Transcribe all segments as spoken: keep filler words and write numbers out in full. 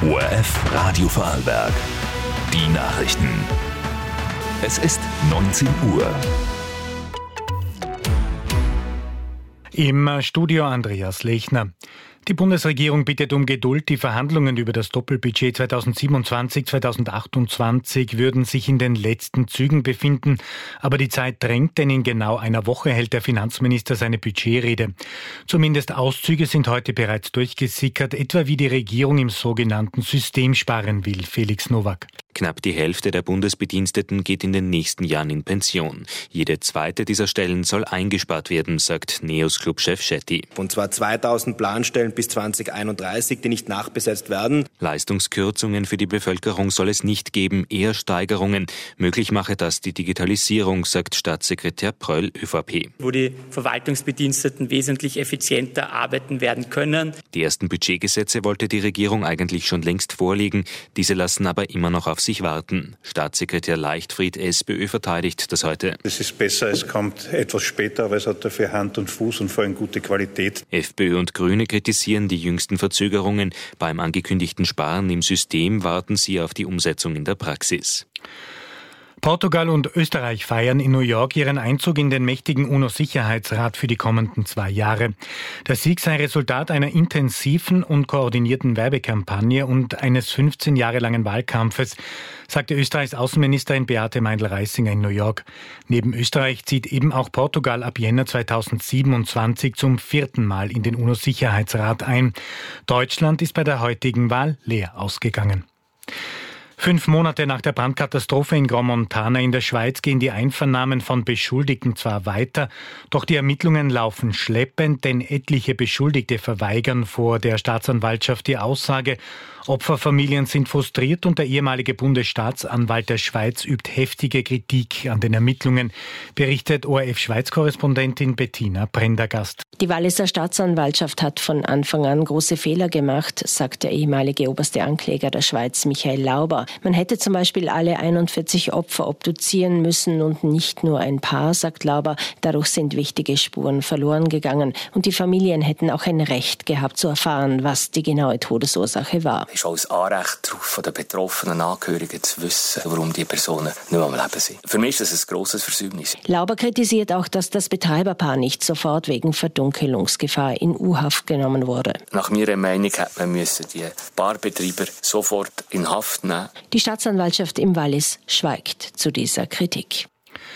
O R F Radio Vorarlberg. Die Nachrichten. Es ist neunzehn Uhr. Im Studio Andreas Lechner. Die Bundesregierung bittet um Geduld. Die Verhandlungen über das Doppelbudget zweitausendsiebenundzwanzig zweitausendachtundzwanzig würden sich in den letzten Zügen befinden. Aber die Zeit drängt, denn in genau einer Woche hält der Finanzminister seine Budgetrede. Zumindest Auszüge sind heute bereits durchgesickert, etwa wie die Regierung im sogenannten System sparen will. Felix Nowak. Knapp die Hälfte der Bundesbediensteten geht in den nächsten Jahren in Pension. Jede zweite dieser Stellen soll eingespart werden, sagt NEOS-Clubchef Schetti. Und zwar zweitausend Planstellen bis zweitausendeinunddreißig, die nicht nachbesetzt werden. Leistungskürzungen für die Bevölkerung soll es nicht geben, eher Steigerungen. Möglich mache das die Digitalisierung, sagt Staatssekretär Pröll, ÖVP. Wo die Verwaltungsbediensteten wesentlich effizienter arbeiten werden können. Die ersten Budgetgesetze wollte die Regierung eigentlich schon längst vorlegen. Diese lassen aber immer noch auf sich warten. Staatssekretär Leichtfried, SPÖ, verteidigt das heute. Es ist besser, es kommt etwas später, aber es hat dafür Hand und Fuß und vor allem gute Qualität. FPÖ und Grüne kritisieren die jüngsten Verzögerungen. Beim angekündigten Sparen im System warten sie auf die Umsetzung in der Praxis. Portugal und Österreich feiern in New York ihren Einzug in den mächtigen UNO-Sicherheitsrat für die kommenden zwei Jahre. Der Sieg sei Resultat einer intensiven und koordinierten Werbekampagne und eines fünfzehn Jahre langen Wahlkampfes, sagte Österreichs Außenministerin Beate Meindl-Reisinger in New York. Neben Österreich zieht eben auch Portugal ab Jänner zweitausendsiebenundzwanzig zum vierten Mal in den UNO-Sicherheitsrat ein. Deutschland ist bei der heutigen Wahl leer ausgegangen. Fünf Monate nach der Brandkatastrophe in Grand Montana in der Schweiz gehen die Einvernahmen von Beschuldigten zwar weiter, doch die Ermittlungen laufen schleppend, denn etliche Beschuldigte verweigern vor der Staatsanwaltschaft die Aussage. Opferfamilien sind frustriert und der ehemalige Bundesstaatsanwalt der Schweiz übt heftige Kritik an den Ermittlungen, berichtet O R F-Schweiz-Korrespondentin Bettina Prendergast. Die Walliser Staatsanwaltschaft hat von Anfang an große Fehler gemacht, sagt der ehemalige oberste Ankläger der Schweiz, Michael Lauber. Man hätte zum Beispiel alle einundvierzig Opfer obduzieren müssen und nicht nur ein paar, sagt Lauber. Dadurch sind wichtige Spuren verloren gegangen und die Familien hätten auch ein Recht gehabt zu erfahren, was die genaue Todesursache war. Es ist auch ein Anrecht darauf, von den betroffenen Angehörigen zu wissen, warum die Personen nicht mehr am Leben sind. Für mich ist das ein grosses Versäumnis. Lauber kritisiert auch, dass das Betreiberpaar nicht sofort wegen Verdunkelungsgefahr in U-Haft genommen wurde. Nach meiner Meinung hätte man müssen die Barbetreiber sofort in Haft nehmen. Die Staatsanwaltschaft im Wallis schweigt zu dieser Kritik.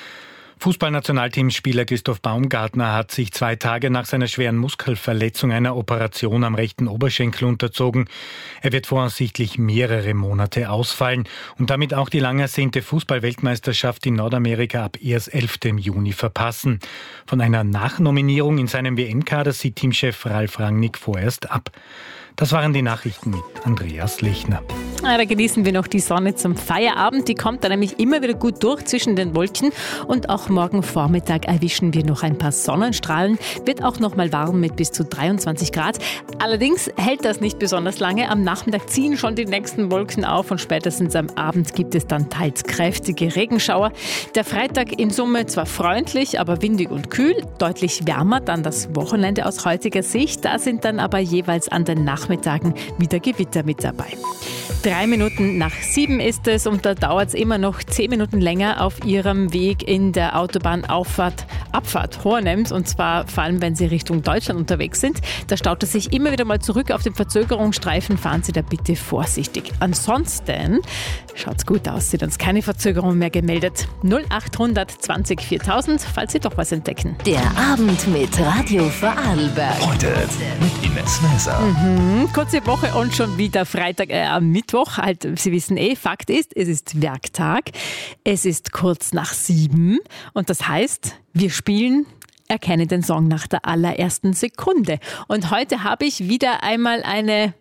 Fußballnationalteamspieler Christoph Baumgartner hat sich zwei Tage nach seiner schweren Muskelverletzung einer Operation am rechten Oberschenkel unterzogen. Er wird voraussichtlich mehrere Monate ausfallen und damit auch die lang ersehnte Fußball-Weltmeisterschaft in Nordamerika ab erst elften Juni verpassen. Von einer Nachnominierung in seinem W M-Kader sieht Teamchef Ralf Rangnick vorerst ab. Das waren die Nachrichten mit Andreas Lechner. Ja, da genießen wir noch die Sonne zum Feierabend. Die kommt dann nämlich immer wieder gut durch zwischen den Wolken. Und auch morgen Vormittag erwischen wir noch ein paar Sonnenstrahlen. Wird auch noch mal warm mit bis zu dreiundzwanzig Grad. Allerdings hält das nicht besonders lange. Am Nachmittag ziehen schon die nächsten Wolken auf und spätestens am Abend gibt es dann teils kräftige Regenschauer. Der Freitag in Summe zwar freundlich, aber windig und kühl. Deutlich wärmer dann das Wochenende aus heutiger Sicht. Da sind dann aber jeweils an den Nachmittagen wieder Gewitter mit dabei. Drei Minuten nach sieben ist es und da dauert es immer noch zehn Minuten länger auf Ihrem Weg in der Autobahnauffahrt, Abfahrt Hohenems und zwar vor allem, wenn Sie Richtung Deutschland unterwegs sind. Da staut es sich immer wieder mal zurück auf den Verzögerungsstreifen. Fahren Sie da bitte vorsichtig. Ansonsten schaut's gut aus, sind uns keine Verzögerungen mehr gemeldet. null achthundert zwanzig viertausend, falls Sie doch was entdecken. Der Abend mit Radio Vorarlberg. Heute mit Ines Mäser. Mhm, kurze Woche und schon wieder Freitag, äh, am Mittwoch. Halt, Sie wissen eh, Fakt ist, es ist Werktag. Es ist kurz nach sieben und das heißt, wir spielen Erkenne den Song nach der allerersten Sekunde. Und heute habe ich wieder einmal eine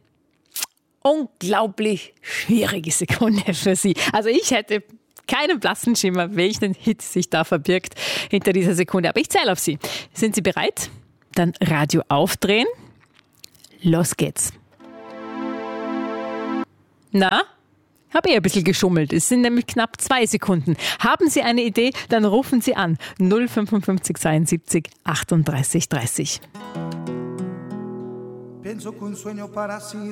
unglaublich schwierige Sekunde für Sie. Also ich hätte keinen blassen Schimmer, welchen Hit sich da verbirgt hinter dieser Sekunde. Aber ich zähle auf Sie. Sind Sie bereit? Dann Radio aufdrehen. Los geht's. Na? Habe ich ein bisschen geschummelt. Es sind nämlich knapp zwei Sekunden. Haben Sie eine Idee? Dann rufen Sie an. null fünfundfünfzig zweiundsiebzig achtunddreißig dreißig.